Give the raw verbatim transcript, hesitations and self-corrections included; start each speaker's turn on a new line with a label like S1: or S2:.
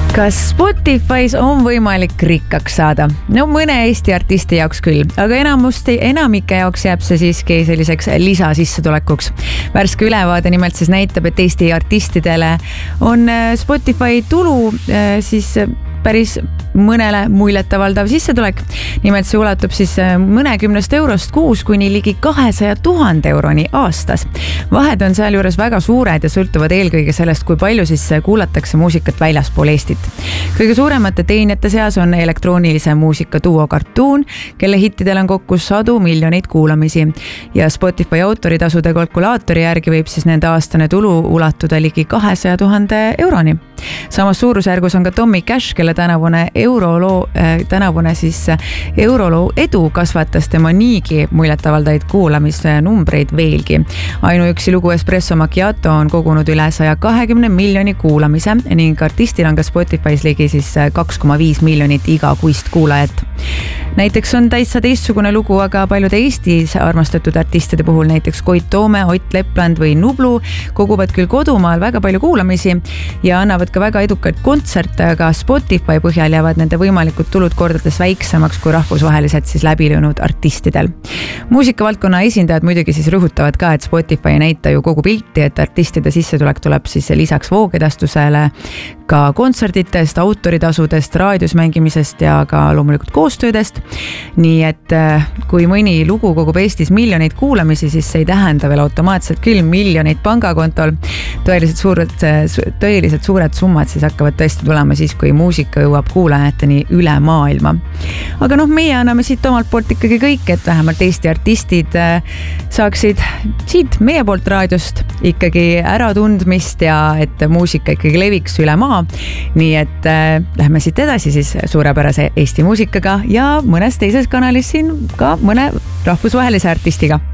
S1: Kas Spotify's on võimalik rikkaks saada? No mõne Eesti artisti jaoks küll, aga enamusti, enamike jaoks jääb see siiski selliseks lisasissetulekuks. Värske ülevaade nimelt siis näitab, et Eesti artistidele on Spotify tulu siis päris mõnele muljetavaldav sissetulek. Nimelt see ulatub siis mõnekümnest eurost kuus kuni ligi kahesaja tuhande euroni aastas. Vahed on seal juures väga suured ja sõltuvad eelkõige sellest, kui palju siis kuulatakse muusikat väljaspool Eestit. Kõige suuremate teenijate seas on elektroonilise muusika duo Cartoon, kelle hittidel on kokku sadu miljoneid kuulamisi. Ja Spotify autoritasude kalkulaatori järgi võib siis nende aastane tulu ulatuda ligi kahesaja tuhande euroni. Samas suurusjärgus on ka Tommy Cash, kelle tänavune euroloo, äh, tänavune siis euroloo edu kasvatas tema niigi muljetavaldaid kuulamisnumbreid veelgi. Ainuüksi lugu Espresso Macchiato on kogunud üle saja kahekümne miljoni kuulamise ning artistil on ka Spotify's ligi siis kaks koma viis miljonit igakuist kuulajat. Näiteks on täitsa teistsugune lugu aga paljude Eestis armastatud artistide puhul, näiteks Koit Toome, Ott Lepland või Nublu koguvad küll kodumaal väga palju kuulamisi ja annavad ka väga edukaid kontserte, aga Spotify põhjal jäävad nende võimalikud tulud kordades väiksemaks kui rahvusvaheliselt siis läbilöönud artistidel. Muusikavaldkonna esindajad muidugi siis rõhutavad ka, et Spotify ei näita ju kogu pilti, et artistide sissetulek tuleb siis lisaks voogedastusele ka kontserditest, autoritasudest, raadios mängimisest ja ka loomulikult koostöödest. Nii et kui mõni lugu kogub Eestis miljoneid kuulamisi, siis see ei tähenda veel automaatselt küll miljoneid pangakontol. Tõeliselt suured, tõeliselt suured summad siis hakkavad tõesti tulema siis, kui muusika jõuab kuulajateni üle maailma. Aga noh, meie anname siit omalt poolt ikkagi kõik, et vähemalt Eesti artistid saaksid siit meie poolt raadiost ikkagi äratundmist ja et muusika ikkagi leviks üle maa. Nii et äh, lähme siit edasi siis suurepärase Eesti muusikaga ja mõnes teises kanalis siin ka mõne rahvusvahelise artistiga.